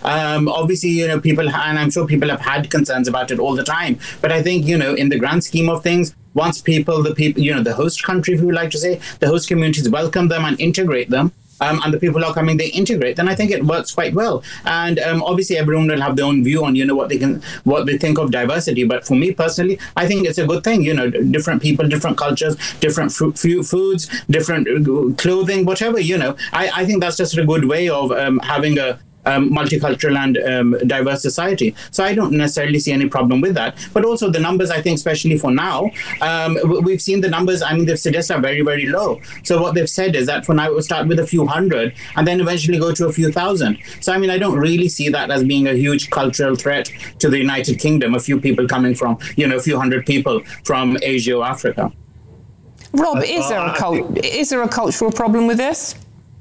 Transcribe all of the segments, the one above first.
Obviously, people, and I'm sure people have had concerns about it all the time. But I think, in the grand scheme of things, once the host country, if we would like to say, the host communities welcome them and integrate them, and the people who are coming, they integrate, then I think it works quite well. And obviously, everyone will have their own view on, what they think of diversity. But for me personally, I think it's a good thing. Different people, different cultures, different foods, different clothing, whatever. I think that's just a good way of having a multicultural and diverse society. So I don't necessarily see any problem with that. But also the numbers, I think, especially for now, we've seen the numbers, they've suggested are very, very low. So what they've said is that for now it will start with a few hundred and then eventually go to a few thousand. So, I don't really see that as being a huge cultural threat to the United Kingdom, a few people coming from, a few hundred people from Asia or Africa. Rob, is there a cultural problem with this?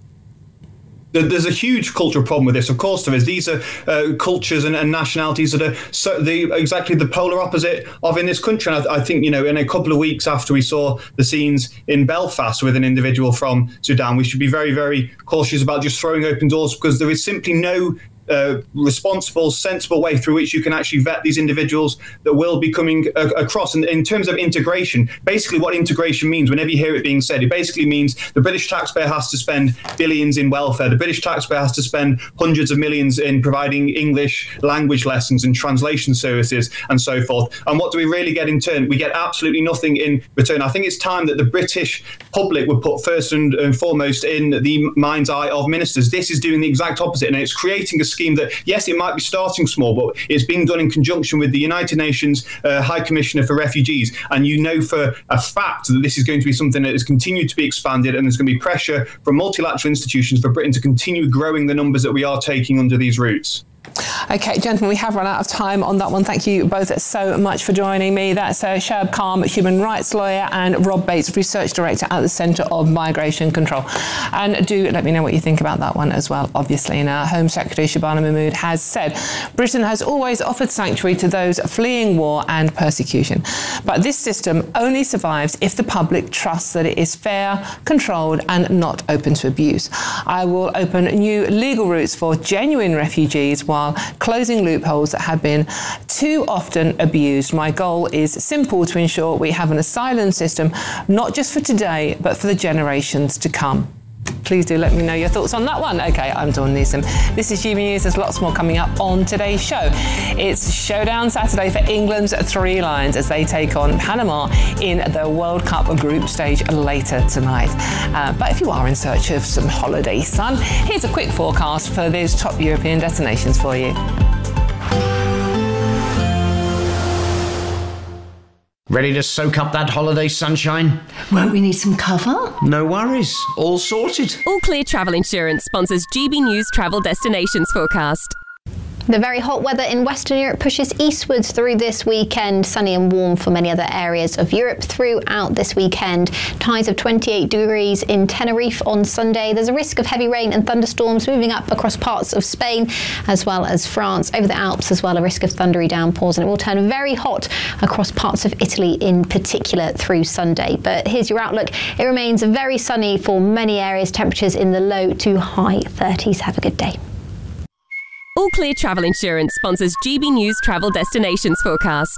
There's a huge cultural problem with this. Of course there is. These are cultures and nationalities that are exactly the polar opposite of in this country. And I think, in a couple of weeks after we saw the scenes in Belfast with an individual from Sudan, we should be very, very cautious about just throwing open doors, because there is simply no responsible, sensible way through which you can actually vet these individuals that will be coming across. And in terms of integration, basically what integration means, whenever you hear it being said, it basically means the British taxpayer has to spend billions in welfare. The British taxpayer has to spend hundreds of millions in providing English language lessons and translation services and so forth. And what do we really get in turn? We get absolutely nothing in return. I think it's time that the British public would put first and foremost in the mind's eye of ministers. This is doing the exact opposite, and it's creating a scheme that, yes, it might be starting small, but it's being done in conjunction with the United Nations High Commissioner for Refugees. And for a fact that this is going to be something that is continued to be expanded, and there's going to be pressure from multilateral institutions for Britain to continue growing the numbers that we are taking under these routes. OK, gentlemen, we have run out of time on that one. Thank you both so much for joining me. That's Shoaib Khan, human rights lawyer, and Rob Bates, research director at the Centre of Migration Control. And do let me know what you think about that one as well, obviously. And our Home Secretary Shabana Mahmood has said Britain has always offered sanctuary to those fleeing war and persecution. But this system only survives if the public trusts that it is fair, controlled and not open to abuse. I will open new legal routes for genuine refugees while closing loopholes that have been too often abused. My goal is simple: to ensure we have an asylum system, not just for today, but for the generations to come. Please do let me know your thoughts on that one. OK, I'm Dawn Newsom. This is GB News. There's lots more coming up on today's show. It's Showdown Saturday for England's Three Lions as they take on Panama in the World Cup group stage later tonight. But if you are in search of some holiday sun, here's a quick forecast for those top European destinations for you. Ready to soak up that holiday sunshine? Won't we need some cover? No worries. All sorted. All Clear Travel Insurance sponsors GB News Travel Destinations Forecast. The very hot weather in Western Europe pushes eastwards through this weekend. Sunny and warm for many other areas of Europe throughout this weekend. Highs of 28 degrees in Tenerife on Sunday. There's a risk of heavy rain and thunderstorms moving up across parts of Spain as well as France. Over the Alps as well, a risk of thundery downpours, and it will turn very hot across parts of Italy in particular through Sunday. But here's your outlook. It remains very sunny for many areas. Temperatures in the low to high 30s. Have a good day. All Clear Travel Insurance sponsors GB News Travel Destinations Forecast.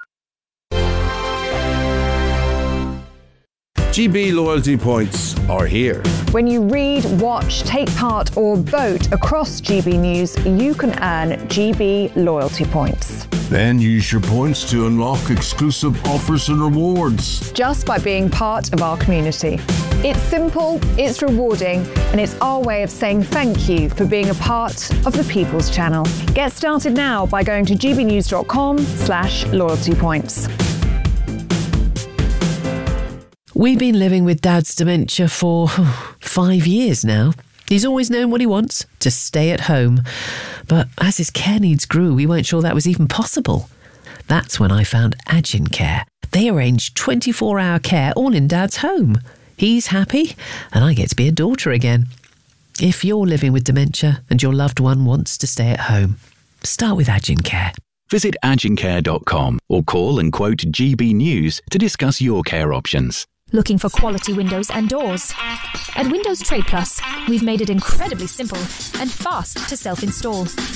GB loyalty points are here. When you read, watch, take part or vote across GB News, you can earn GB loyalty points. Then use your points to unlock exclusive offers and rewards. Just by being part of our community. It's simple, it's rewarding, and it's our way of saying thank you for being a part of the People's Channel. Get started now by going to gbnews.com/loyalty points. We've been living with Dad's dementia for 5 years now. He's always known what he wants, to stay at home. But as his care needs grew, we weren't sure that was even possible. That's when I found Agin Care. They arrange 24-hour care all in Dad's home. He's happy, and I get to be a daughter again. If you're living with dementia and your loved one wants to stay at home, start with Agin Care. Visit agincare.com or call and quote GB News to discuss your care options. Looking for quality windows and doors? At Windows Trade Plus, we've made it incredibly simple and fast to self-install.